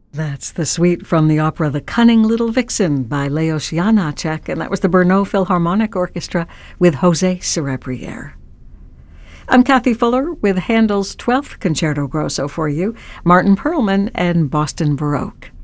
That's the suite from the opera The Cunning Little Vixen by Leos Janáček, and that was the Brno Philharmonic Orchestra with José Cerebriere. I'm Kathy Fuller with Handel's 12th Concerto Grosso for you, Martin Perlman and Boston Baroque.